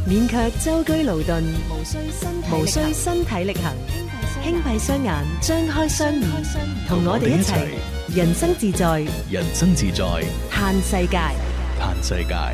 免卻舟車勞頓，無需身體力行，輕閉雙眼，張開雙耳，同我哋一齊人生自在， 人生自在， 嘆世界。 嘆世界。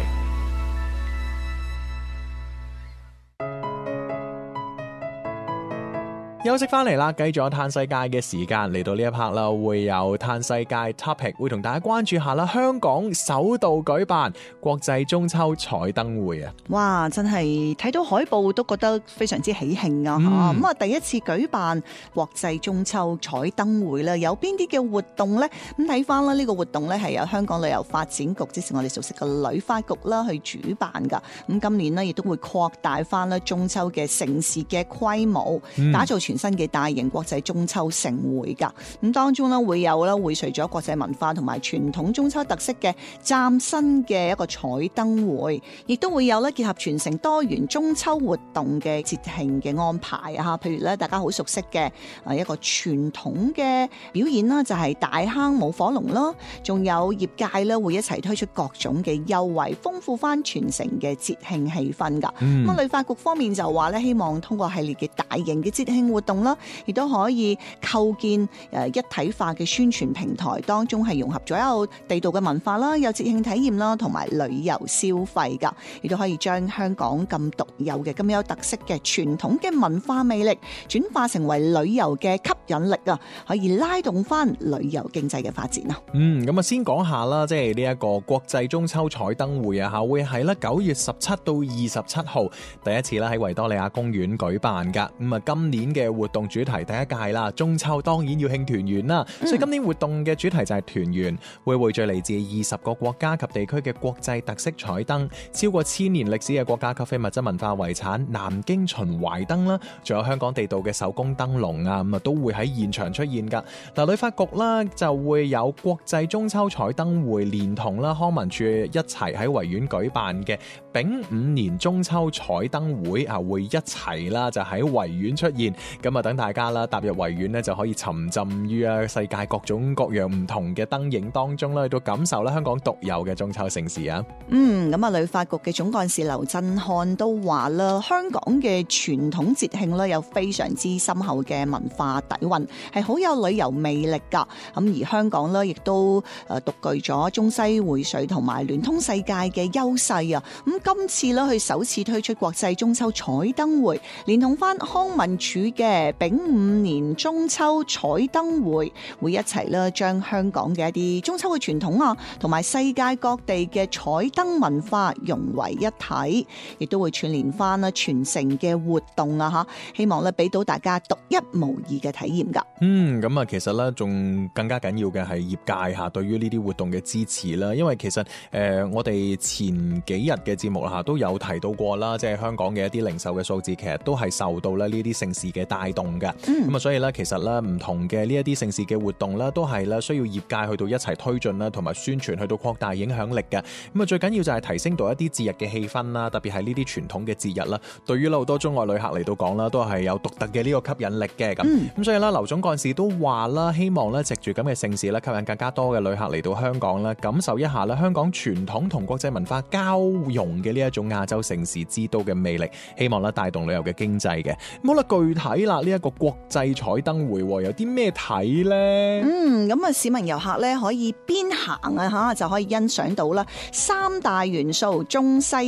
休息翻嚟啦，繼續有嘆世界嘅時間，嚟到呢一 part 啦，會有嘆世界 topic， 會同大家關注下啦。香港首度舉辦國際中秋彩燈會啊！ 哇，真係睇到海報都覺得非常之喜慶啊！咁第一次舉辦國際中秋彩燈會啦，有邊啲嘅活動呢？咁睇翻啦，呢個活動呢係由香港旅遊發展局，即是我哋熟悉嘅旅發局啦去主辦噶。咁今年呢亦都會擴大翻啦中秋嘅盛事嘅規模，打造全新嘅大型國際中秋盛會噶，咁當中咧會有啦匯萃咗國際文化同埋傳統中秋特色嘅嶄新嘅一個彩燈會，亦都會有咧結合全城多元中秋活動嘅節慶嘅安排啊！譬如咧大家好熟悉嘅一個傳統嘅表演啦，就係大坑舞火龍啦，仲有業界咧會一齊推出各種嘅優惠，豐富翻全城嘅節慶氣氛噶。咁旅發局方面就話咧，希望通過系列嘅大型嘅節慶活動啦，亦都可以構建一體化嘅宣傳平台，當中係融合咗有地道嘅文化啦，有節慶體驗啦，同埋旅遊消費噶，亦都可以將香港咁獨有嘅咁有特色嘅傳統嘅文化魅力轉化成為旅遊嘅吸引力啊，可以拉動翻旅遊經濟嘅發展啊。 咁啊先講下啦，即係呢一個國際中秋彩燈會啊，會喺咧9月17到27號第一次啦喺維多利亞公園舉辦噶。咁啊今年嘅活動主題第一屆啦，中秋當然要慶團圓啦，所以今年活動嘅主題就係團圓，會匯聚嚟自20個國家及地區嘅國際特色彩燈，超過1000年歷史嘅國家級非物質文化遺產南京秦淮燈啦，仲有香港地道嘅手工燈籠啊，咁啊都會喺現場出現噶。嗱，旅發局啦就會有國際中秋彩燈會，連同啦康文署一齊喺維園舉辦嘅丙午年中秋彩燈會啊，會一齊啦就喺維園出現，咁啊等大家啦踏入維園咧就可以沉浸於世界各種各樣唔同嘅燈影當中啦，去到感受啦香港獨有嘅中秋盛事啊。 咁啊旅發局嘅總幹事劉振漢都話啦，香港嘅傳統節慶咧有非常之深厚嘅文化底蘊，係好有旅遊魅力噶。咁而香港咧亦都獨具咗中西薈萃同埋聯通世界嘅優勢啊。咁今次咧佢首次推出國際中秋彩燈會，連同翻康文署嘅丙午年中秋彩燈會，會一齊咧將香港嘅一啲中秋嘅傳統啊，同埋世界各地嘅彩燈文化融為一體，亦都會串聯翻啦全城嘅活動啊吓，希望咧俾到大家獨一無二嘅體驗噶。 咁啊其實咧仲更加緊要嘅係業界吓對於呢啲活動嘅支持啦，因為其實我哋前幾日嘅節目啦都有提到過啦，即係香港嘅一啲零售嘅數字其實都係受到咧呢啲盛事嘅帶動嘅。咁啊所以咧其實咧唔同嘅呢一啲盛事嘅活動咧都係咧需要業界去到一齊推進啦，同埋宣傳去到擴大影響力嘅。咁啊最緊要就係提升到一啲節日嘅氣氛啦，特別係呢啲傳統嘅節日啦，對於好多中外旅客嚟到講啦都係有獨特嘅呢個吸引力嘅。咁所以咧劉總幹事都話啦，希望咧藉住咁嘅盛事咧吸引更加多嘅旅客嚟到香港啦，感受一下咧香港傳統同國際文化交融嘅呢一種亞洲盛事之都嘅魅力，希望咧帶動旅遊嘅經濟嘅。好啦，具體啦呢一個國際彩燈會有啲咩睇呢？ 咁啊市民遊客咧可以邊行啊就可以欣賞到啦3大元素中西